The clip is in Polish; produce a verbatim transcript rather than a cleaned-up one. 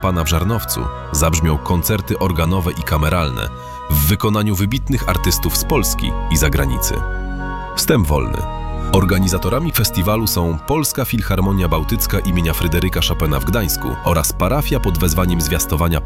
Pana w Żarnowcu zabrzmią koncerty organowe i kameralne w wykonaniu wybitnych artystów z Polski i zagranicy. Wstęp wolny. Organizatorami festiwalu są Polska Filharmonia Bałtycka imienia Fryderyka Chopina w Gdańsku oraz parafia pod wezwaniem zwiastowania